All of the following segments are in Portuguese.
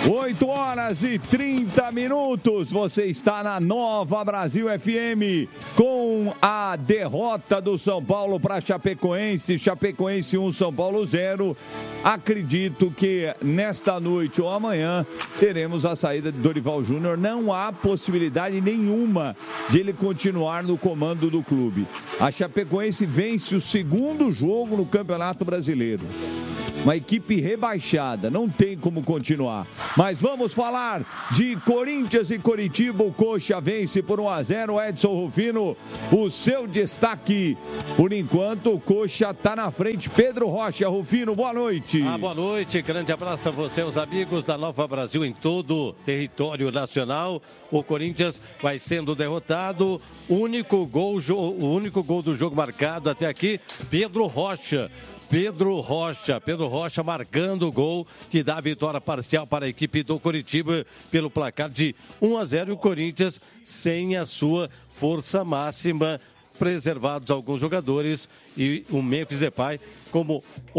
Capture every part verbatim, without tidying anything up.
oito horas e trinta minutos, você está na Nova Brasil F M com a derrota do São Paulo para Chapecoense, Chapecoense um, São Paulo zero. Acredito que nesta noite ou amanhã teremos a saída de Dorival Júnior. Não há possibilidade nenhuma de ele continuar no comando do clube. A Chapecoense vence o segundo jogo no Campeonato Brasileiro. Uma equipe rebaixada, não tem como continuar. Mas vamos falar de Corinthians e Coritiba. O Coxa vence por um a zero. Edson Rufino, o seu destaque. Por enquanto, o Coxa está na frente. Pedro Rocha, Rufino, boa noite. Ah, boa noite, grande abraço a você, os amigos da Nova Brasil em todo o território nacional. O Corinthians vai sendo derrotado. Único gol, o único gol do jogo marcado até aqui, Pedro Rocha. Pedro Rocha, Pedro Rocha marcando o gol que dá a vitória parcial para a equipe do Coritiba pelo placar de um a zero. E o Corinthians sem a sua força máxima, preservados alguns jogadores e o Memphis Depay como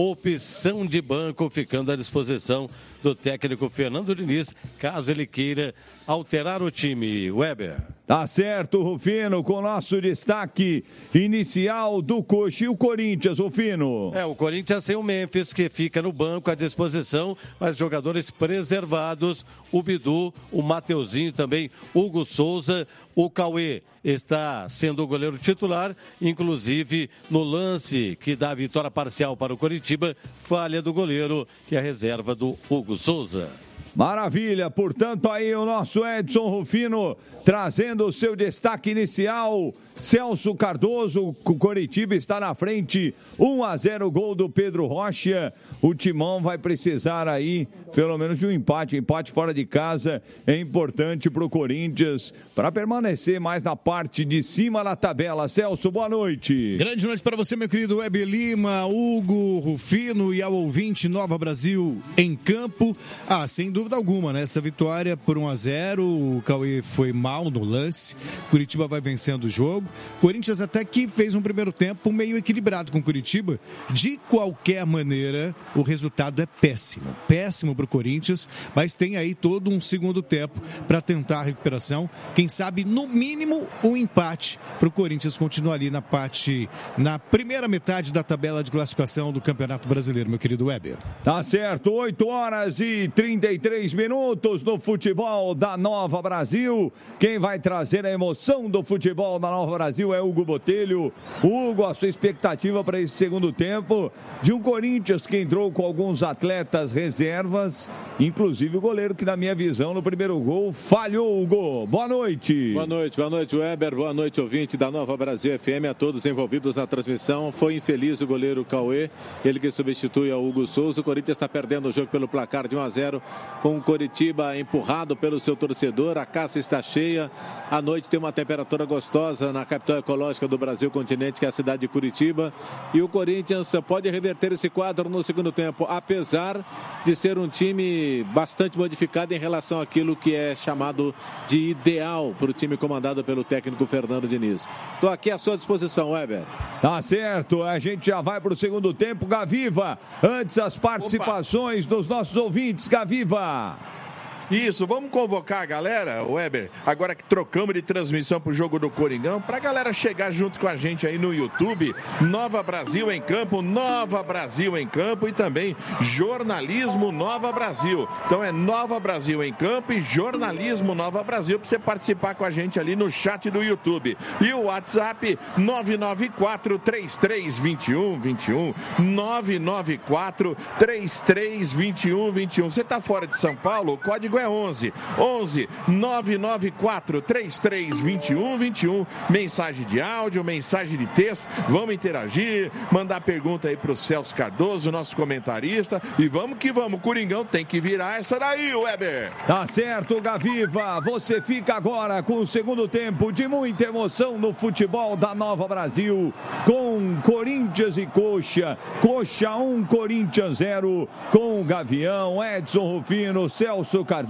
opção de banco, ficando à disposição do técnico Fernando Diniz, caso ele queira alterar o time. Weber. Tá certo, Rufino, com o nosso destaque inicial do Coxa e o Corinthians, Rufino. É, o Corinthians sem o Memphis, que fica no banco à disposição, mas jogadores preservados, o Bidu, o Mateuzinho também, Hugo Souza, o Cauê está sendo o goleiro titular, inclusive no lance que dá a vitória parcial para o Coritiba, falha do goleiro, que é a reserva do Hugo Souza. Maravilha, portanto aí o nosso Edson Rufino trazendo o seu destaque inicial. Celso Cardoso, o Coritiba está na frente, um a zero, gol do Pedro Rocha. O Timão vai precisar aí pelo menos de um empate, empate fora de casa é importante para o Corinthians, para permanecer mais na parte de cima da tabela. Celso, boa noite. Grande noite para você, meu querido Weber Lima, Hugo, Rufino e ao ouvinte Nova Brasil em campo. Ah, sem dúvida alguma, né? Essa vitória por um a zero, o Cauê foi mal no lance, Curitiba vai vencendo o jogo. Corinthians até que fez um primeiro tempo meio equilibrado com Curitiba. De qualquer maneira, o resultado é péssimo. Péssimo para o Corinthians, mas tem aí todo um segundo tempo para tentar a recuperação. Quem sabe, no mínimo, um empate para o Corinthians continuar ali na parte, na primeira metade da tabela de classificação do Campeonato Brasileiro, meu querido Weber. Tá certo, oito horas e trinta e três minutos no futebol da Nova Brasil. Quem vai trazer a emoção do futebol da Nova Brasil é Hugo Botelho. Hugo, a sua expectativa para esse segundo tempo de um Corinthians que entrou com alguns atletas reservas, inclusive o goleiro que, na minha visão, no primeiro gol, falhou, Hugo. Boa noite. Boa noite, boa noite, Weber. Boa noite, ouvinte da Nova Brasil F M, a todos envolvidos na transmissão. Foi infeliz o goleiro Cauê, ele que substitui o Hugo Souza. O Corinthians está perdendo o jogo pelo placar de um a zero, com o Coritiba empurrado pelo seu torcedor. A caça está cheia. À noite tem uma temperatura gostosa na capital ecológica do Brasil continente, que é a cidade de Curitiba. E o Corinthians pode reverter esse quadro no segundo tempo, apesar de ser um time bastante modificado em relação àquilo que é chamado de ideal para o time comandado pelo técnico Fernando Diniz. Estou aqui à sua disposição, Weber. Tá certo, a gente já vai para o segundo tempo. Gaviva, antes as participações Opa. dos nossos ouvintes. Gaviva. Isso, vamos convocar a galera, Weber, agora que trocamos de transmissão pro jogo do Coringão, pra galera chegar junto com a gente aí no YouTube, Nova Brasil em Campo, Nova Brasil em Campo e também Jornalismo Nova Brasil. Então é Nova Brasil em Campo e Jornalismo Nova Brasil, pra você participar com a gente ali no chat do YouTube. E o WhatsApp nove nove quatro, três três dois um dois um, nove nove quatro, três três dois um dois um. Você tá fora de São Paulo? O código é onze, onze, nove nove quatro, três três dois um dois um, mensagem de áudio, mensagem de texto, vamos interagir, mandar pergunta aí pro Celso Cardoso, nosso comentarista, e vamos que vamos, Coringão tem que virar essa daí, Weber. Tá certo, Gaviva, você fica agora com o segundo tempo de muita emoção no futebol da Nova Brasil, com Corinthians e Coxa, Coxa um, Corinthians zero, com o Gavião, Edson Rufino, Celso Cardoso,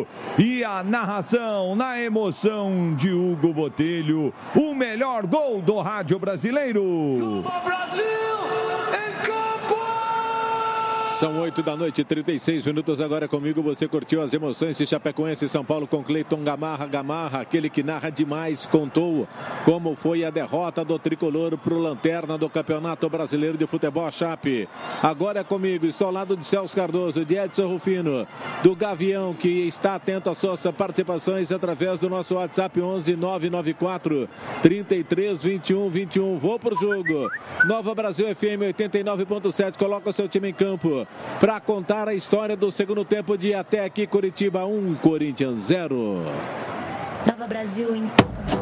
e a narração na emoção de Hugo Botelho, o melhor gol do rádio brasileiro. Nova Brasil em campo! São oito da noite, trinta e seis minutos. Agora comigo, você curtiu as emoções de Chapecoense e São Paulo com Cleiton Gamarra. Gamarra, aquele que narra demais, contou como foi a derrota do tricolor para o Lanterna do Campeonato Brasileiro de Futebol Chape. Agora é comigo, estou ao lado de Celso Cardoso, de Edson Rufino, do Gavião, que está atento às suas participações através do nosso WhatsApp onze nove nove quatro, trinta e três, vinte e um, vinte e um. Vou pro jogo. Nova Brasil F M oitenta e nove ponto sete, coloca o seu time em campo para contar a história do segundo tempo de até aqui. Curitiba um, Corinthians zero. Nova Brasil em...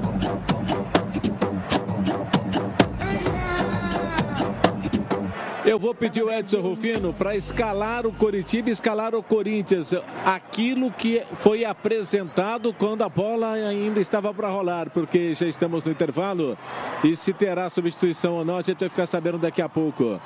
Eu vou pedir o Edson Rufino para escalar o Coritiba e escalar o Corinthians. Aquilo que foi apresentado quando a bola ainda estava para rolar, porque já estamos no intervalo e se terá substituição ou não, a gente vai ficar sabendo daqui a pouco.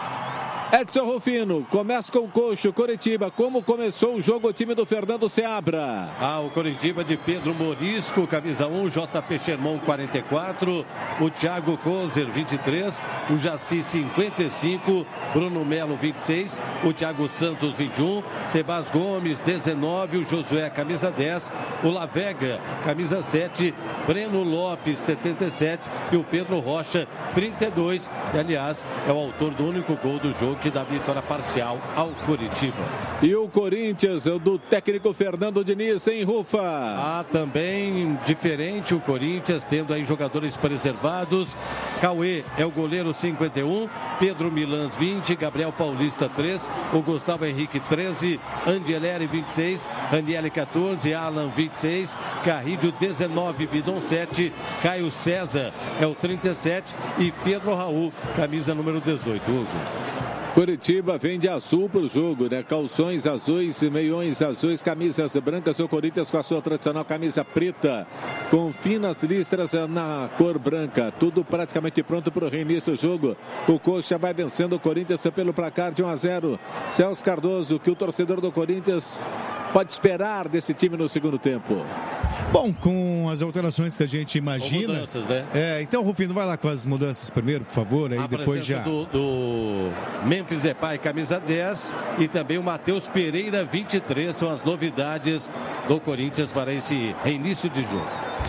Edson Rufino, começa com o coxo, Coritiba. Como começou o jogo o time do Fernando Seabra? Ah, o Coritiba de Pedro Morisco, camisa um, J P Sherman, quarenta e quatro, o Thiago Kozer, vinte e três, o Jaci, cinquenta e cinco, Bruno Melo, vinte e seis, o Thiago Santos, vinte e um, Sebas Gomes, dezenove, o Josué, camisa dez, o Lavega, camisa sete, Breno Lopes, setenta e sete e o Pedro Rocha, trinta e dois, e aliás é o autor do único gol do jogo que dá vitória parcial ao Coritiba. E o Corinthians, do técnico Fernando Diniz, em Rufa. Ah, também diferente o Corinthians, tendo aí jogadores preservados. Cauê é o goleiro, cinquenta e um, Pedro Milans, vinte, Gabriel Paulista, três, o Gustavo Henrique, treze, Angeleri, vinte e seis, Ranieri, quatorze, Alan, vinte e seis, Carrilho, dezenove, Bidon, sete, Caio César é o trinta e sete e Pedro Raul, camisa número dezoito. Hugo. Curitiba vem de azul para o jogo, né? Calções azuis, meiões azuis, camisas brancas. O Corinthians com a sua tradicional camisa preta, com finas listras na cor branca. Tudo praticamente pronto para o reinício do jogo. O Coxa vai vencendo o Corinthians pelo placar de um a zero. Celso Cardoso, que o torcedor do Corinthians pode esperar desse time no segundo tempo? Bom, com as alterações que a gente imagina... Com mudanças, né? É, então, Rufino, vai lá com as mudanças primeiro, por favor, aí a depois já... do, do Memphis Depay, camisa dez, e também o Matheus Pereira, vinte e três, são as novidades do Corinthians para esse reinício de jogo.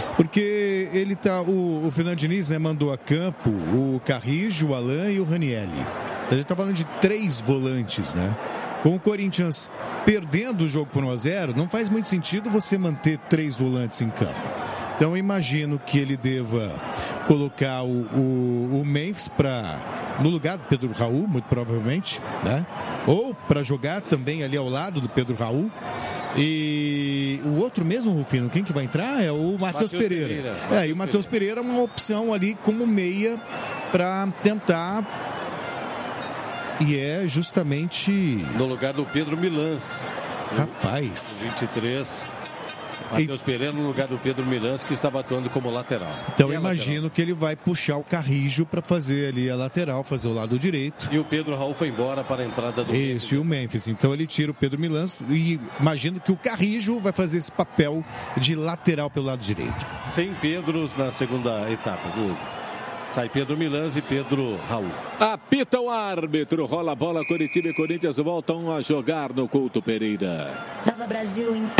Porque ele tá, o, o Fernando Diniz, né, mandou a campo o Carrijo, o Alain e o Ranieri. Então, a gente tá falando de três volantes, né? Com o Corinthians perdendo o jogo por um a zero, não faz muito sentido você manter três volantes em campo. Então, eu imagino que ele deva colocar o, o, o Memphis pra, no lugar do Pedro Raul, muito provavelmente, né? Ou para jogar também ali ao lado do Pedro Raul. E o outro mesmo, Rufino, quem que vai entrar é o Matheus Pereira. Pereira. É, Mateus e o Matheus Pereira é uma opção ali como meia para tentar... E é justamente... no lugar do Pedro Milans. Rapaz. vinte e três. Matheus e... Pereira no lugar do Pedro Milans, que estava atuando como lateral. Então eu imagino lateral? que ele vai puxar o Carrijo para fazer ali a lateral, fazer o lado direito. E o Pedro Raul foi embora para a entrada do Memphis. Isso, e o Memphis. Então ele tira o Pedro Milans e imagino que o Carrijo vai fazer esse papel de lateral pelo lado direito. Sem Pedros na segunda etapa, viu? Sai Pedro Milans e Pedro Raul. Apita o árbitro, rola a bola, Coritiba e Corinthians voltam a jogar no Couto Pereira. Nova Brasil em...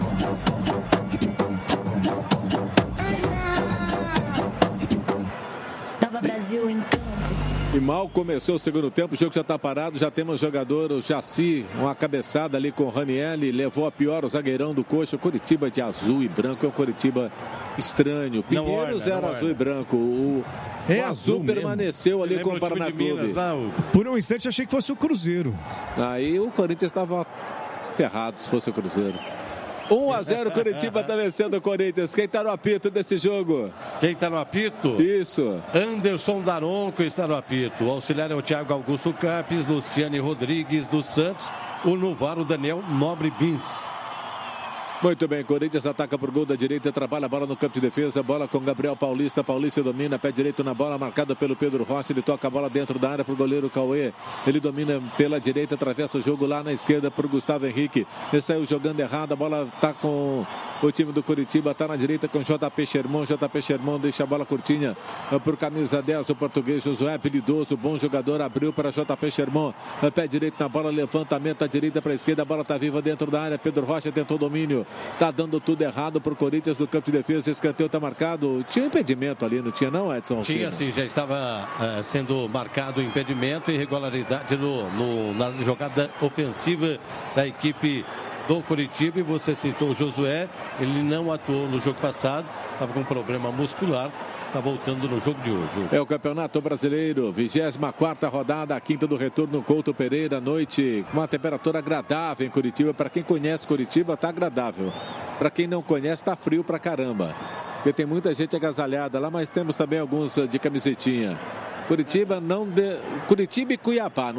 Nova Brasil em... E mal começou o segundo tempo, o jogo já está parado, já temos o jogador, o Jaci, uma cabeçada ali com o Ranieri, levou a pior o zagueirão do Coxa. O Coritiba de azul e branco é um Coritiba estranho. Pinheiros era azul e branco, o, é o azul, azul permaneceu ali com o Paraná Clube. Por um instante achei que fosse o Cruzeiro. Aí o Corinthians estava ferrado se fosse o Cruzeiro. um a zero, Curitiba está vencendo o Corinthians. Quem está no apito desse jogo? Quem está no apito? Isso. Anderson Daronco está no apito. O auxiliar é o Thiago Augusto Capes, Luciane Rodrigues dos Santos, o Novaro Daniel Nobre Bins. Muito bem, Corinthians ataca por gol da direita, trabalha a bola no campo de defesa, bola com Gabriel Paulista, Paulista domina, pé direito na bola, marcado pelo Pedro Rocha, ele toca a bola dentro da área para o goleiro Cauê, ele domina pela direita, atravessa o jogo lá na esquerda para o Gustavo Henrique, ele saiu jogando errado, a bola está com o time do Curitiba, está na direita com J P Sherman, J P Sherman deixa a bola curtinha para o camisa dez, o português Josué, habilidoso, bom jogador, abriu para J P Sherman, pé direito na bola, levantamento à direita para a esquerda, a bola está viva dentro da área, Pedro Rocha tentou domínio, tá dando tudo errado pro Corinthians do campo de defesa. Escanteio tá marcado. Tinha impedimento ali, não tinha não, Edson? Tinha sim, já estava uh, sendo marcado o impedimento e irregularidade no, no, na jogada ofensiva da equipe do Coritiba. E você citou o Josué, ele não atuou no jogo passado, estava com um problema muscular, está voltando no jogo de hoje. É o Campeonato Brasileiro, vigésima quarta rodada, a quinta do retorno, Couto Pereira, à noite, com uma temperatura agradável em Curitiba. Para quem conhece Curitiba, tá agradável. Para quem não conhece, tá frio pra caramba. Porque tem muita gente agasalhada lá, mas temos também alguns de camisetinha. Curitiba não de... Curitiba e Cuiabá.